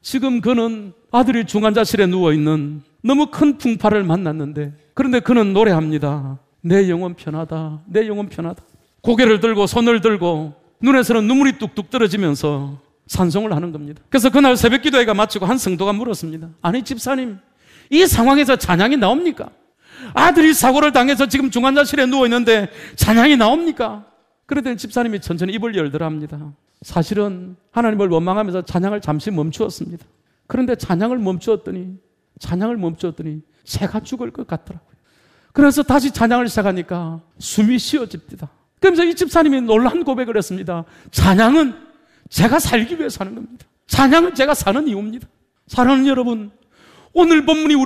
지금 그는 아들이 중환자실에 누워있는 너무 큰 풍파를 만났는데, 그런데 그는 노래합니다. 내 영혼 편하다. 내 영혼 편하다. 고개를 들고 손을 들고 눈에서는 눈물이 뚝뚝 떨어지면서 찬송을 하는 겁니다. 그래서 그날 새벽 기도회가 마치고 한 성도가 물었습니다. 아니 집사님, 이 상황에서 찬양이 나옵니까? 아들이 사고를 당해서 지금 중환자실에 누워있는데 찬양이 나옵니까? 그랬더니 집사님이 천천히 입을 열더라 합니다. 사실은 하나님을 원망하면서 찬양을 잠시 멈추었습니다. 그런데 찬양을 멈추었더니 새가 죽을 것 같더라고요. 그래서 다시 찬양을 시작하니까 숨이 쉬어집니다. 그러면서 이 집사님이 놀란 고백을 했습니다. 찬양은 제가 살기 위해서 하는 겁니다. 찬양은 제가 사는 이유입니다. 사랑하는 여러분, 오늘 본문이